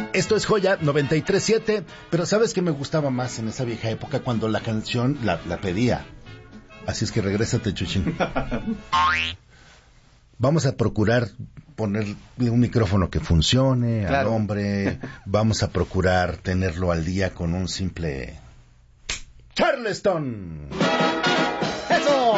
Esto es Joya 93.7, pero ¿sabes qué me gustaba más en esa vieja época? Cuando la canción la pedía. Así es que regrésate, Chuchín. Vamos a procurar ponerle un micrófono que funcione al hombre. Vamos a procurar tenerlo al día con un simple Charleston. ¡Eso!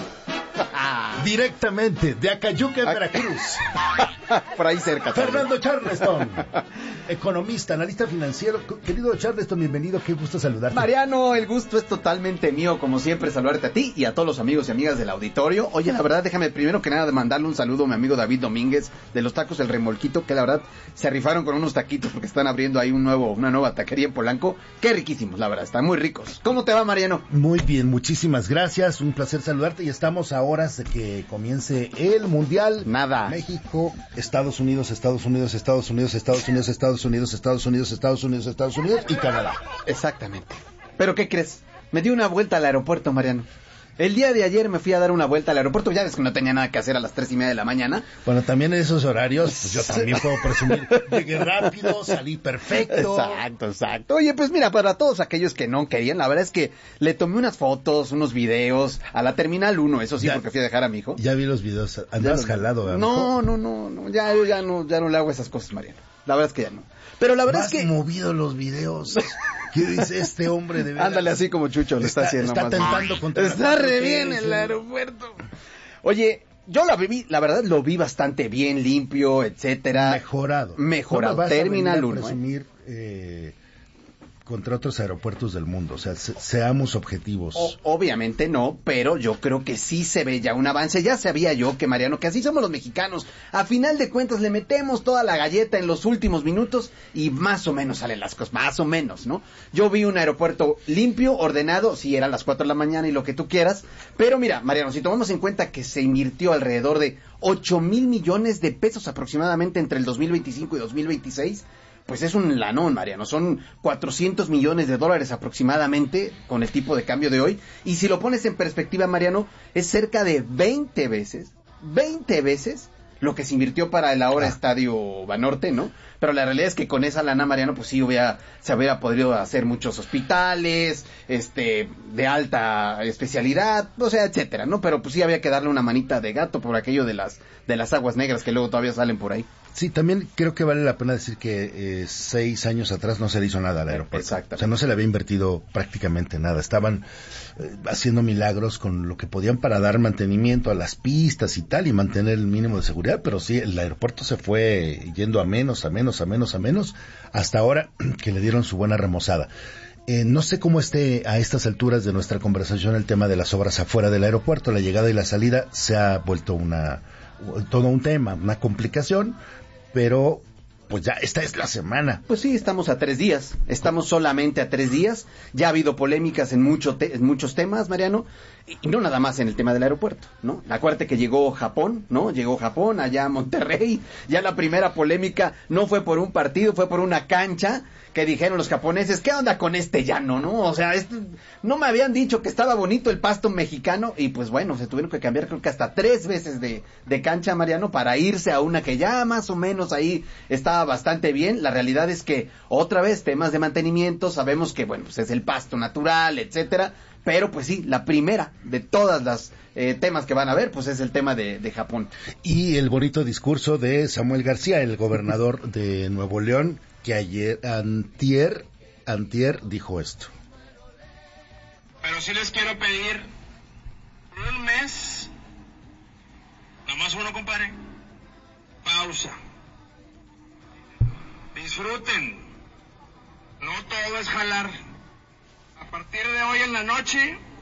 Directamente de Acayuca, Veracruz. Por ahí cerca. Fernando Charleston, economista, analista financiero. Querido Charleston, bienvenido, qué gusto saludarte. Mariano, el gusto es totalmente mío, como siempre, saludarte a ti y a todos los amigos y amigas del auditorio. Oye, la verdad, déjame primero que nada mandarle un saludo a mi amigo David Domínguez de los Tacos El Remolquito, que la verdad se rifaron con unos taquitos porque están abriendo ahí una nueva taquería en Polanco. Qué riquísimos, la verdad, están muy ricos. ¿Cómo te va, Mariano? Muy bien, muchísimas gracias, un placer saludarte y estamos a horas de que comience el Mundial. Nada. México, Estados Unidos, Estados Unidos, Estados Unidos, Estados Unidos, Estados Unidos, Estados Unidos, Estados Unidos, Estados Unidos y Canadá. Exactamente. ¿Pero qué crees? Me di una vuelta al aeropuerto, Mariano. El día de ayer me fui a dar una vuelta al aeropuerto, ya ves que no tenía nada que hacer a las 3:30 de la mañana. Bueno, también en esos horarios, pues yo también puedo presumir. Llegué rápido, salí perfecto. Exacto. Oye, pues mira, para todos aquellos que no querían, la verdad es que le tomé unas fotos, unos videos a la Terminal 1, eso sí, porque fui a dejar a mi hijo. Ya vi los videos, andas jalado, ¿verdad? No, ya no le hago esas cosas, Mariano. La verdad es que ya no. Pero la verdad es que... movido los videos. ¿Qué dice este hombre de verdad? Ándale así como Chucho lo está haciendo. Está tentando contra Está re bien el aeropuerto. Oye, yo la verdad lo vi bastante bien, limpio, etcétera. Mejorado. Terminal 1. Presumir contra otros aeropuertos del mundo, o sea, seamos objetivos. Obviamente no, pero yo creo que sí se ve ya un avance. Ya sabía yo que, Mariano, que así somos los mexicanos. A final de cuentas le metemos toda la galleta en los últimos minutos y más o menos salen las cosas, más o menos, ¿no? Yo vi un aeropuerto limpio, ordenado, sí, eran las 4 de la mañana y lo que tú quieras, pero mira, Mariano, si tomamos en cuenta que se invirtió alrededor de 8,000 millones de pesos aproximadamente entre el 2025 y 2026, pues es un lanón, Mariano, son 400 millones de dólares aproximadamente con el tipo de cambio de hoy, y si lo pones en perspectiva, Mariano, es cerca de 20 veces lo que se invirtió para el ahora Estadio Banorte, ¿no? Pero la realidad es que con esa lana, Mariano, pues sí se hubiera podido hacer muchos hospitales, de alta especialidad, o sea, etcétera, ¿no? Pero pues sí había que darle una manita de gato por aquello de las aguas negras que luego todavía salen por ahí. Sí, también creo que vale la pena decir que 6 años atrás no se le hizo nada al aeropuerto. Exacto. O sea, no se le había invertido prácticamente nada. Estaban haciendo milagros con lo que podían para dar mantenimiento a las pistas y tal, y mantener el mínimo de seguridad, pero sí, el aeropuerto se fue yendo a menos, hasta ahora que le dieron su buena remozada. No sé cómo esté a estas alturas de nuestra conversación el tema de las obras afuera del aeropuerto. La llegada y la salida se ha vuelto todo un tema, una complicación, pero pues ya esta es la semana. Pues sí, estamos a 3 días, estamos solamente a 3 días, ya ha habido polémicas en muchos temas, Mariano, y no nada más en el tema del aeropuerto, ¿no? Acuérdate que llegó Japón, ¿no? Llegó Japón allá a Monterrey, ya la primera polémica no fue por un partido, fue por una cancha, que dijeron los japoneses, ¿qué onda con este llano, no? O sea, no me habían dicho que estaba bonito el pasto mexicano, y pues bueno, se tuvieron que cambiar creo que hasta 3 veces de cancha, Mariano, para irse a una que ya más o menos ahí estaba bastante bien. La realidad es que otra vez temas de mantenimiento, sabemos que bueno, pues es el pasto natural, etcétera, pero pues sí, la primera de todas las temas que van a ver, pues es el tema de Japón. Y el bonito discurso de Samuel García, el gobernador de Nuevo León, que antier dijo esto. Pero sí les quiero pedir un mes, nomás uno, compadre, pausa. Disfruten, no todo es jalar. A partir de hoy en la noche